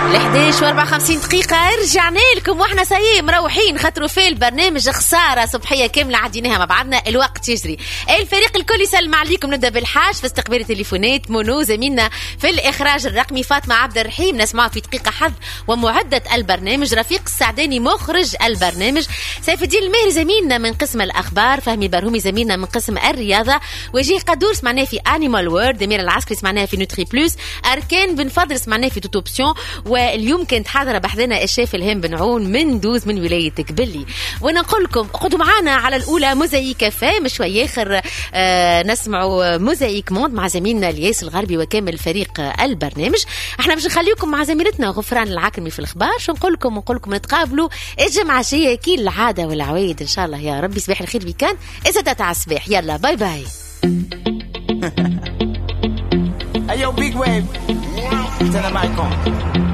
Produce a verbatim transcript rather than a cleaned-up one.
الحداش واربعة وخمسين دقيقة رجعنا لكم واحنا سيء مروحين خاطروا في البرنامج خسارة صبحية كاملة عديناها مع بعضنا. الوقت يجري، الفريق الكل يسلم عليكم. نبدأ بالحاج في استقبال التليفونات، منو زميلنا في الإخراج الرقمي، فاطمة عبد الرحيم نسمعه في دقيقة حظ ومعدة البرنامج، رفيق السعداني مخرج البرنامج، سيف الدين الماهري زميلنا من قسم الأخبار، فهمي برهومي زميلنا من قسم الرياضة، وجيه قدور سمعناه في أنيمال وورد، دمير العسكري سمعناه في نوتري بلوس، أركان بن فضل سمعناه في توت اوبسيون. واليوم كانت حاضرة بحذنا الشيف الهام بن عون من دوز من ولاية قبلي. ونقول لكم اقعدوا معنا على الأولى موزايك كافيه مش شوية آخر آه نسمعوا موزايك موند مع زميلنا الياس الغربي وكامل فريق آه البرنامج. احنا باش نخليكم مع زميلتنا غفران العاكمي في الأخبار. شو نقول لكم ونقول لكم نتقابلوا الجمعة الجاية كي العادة والعوايد إن شاء الله يا ربي. صباح الخير بكان إذا تتع الصباح. يلا باي باي. Hey yo, big wave. Turn the mic on.